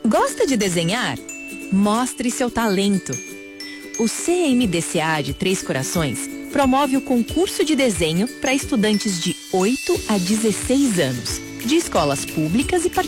Gosta de desenhar? Mostre seu talento. O CMDCA de Três Corações promove o concurso de desenho para estudantes de 8 a 16 anos, de escolas públicas e particulares.